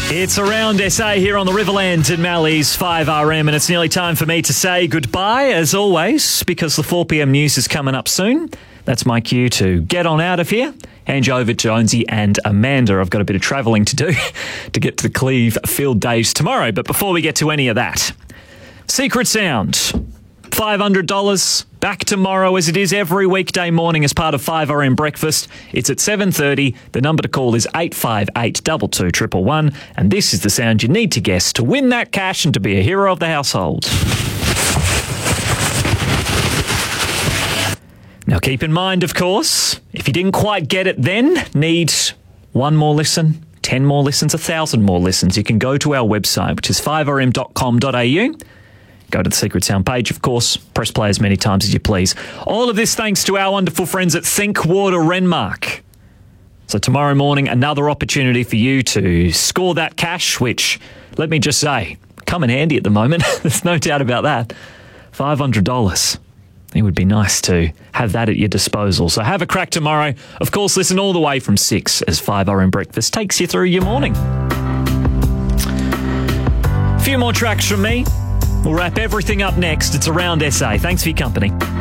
It's Around SA here on the Riverland at Mally's 5RM, and it's nearly time for me to say goodbye, as always, because the 4pm news is coming up soon. That's my cue to get on out of here. Hand you over to Jonesy and Amanda. I've got a bit of travelling to do to get to the Cleve Field Days tomorrow. But before we get to any of that, Secret Sound, $500, back tomorrow as it is every weekday morning as part of 5RM Breakfast. It's at 7:30. The number to call is 858 22 111, and this is the sound you need to guess to win that cash and to be a hero of the household. Now keep in mind, of course, if you didn't quite get it then, need one more listen, 10 more listens, 1,000 more listens, you can go to our website, which is 5rm.com.au. Go to the Secret Sound page, of course. Press play as many times as you please. All of this thanks to our wonderful friends at Think Water Renmark. So tomorrow morning, another opportunity for you to score that cash, which, let me just say, come in handy at the moment. There's no doubt about that. $500. It would be nice to have that at your disposal. So have a crack tomorrow. Of course, listen all the way from 6 as 5RM Breakfast takes you through your morning. A few more tracks from me. We'll wrap everything up next. It's Around SA. Thanks for your company.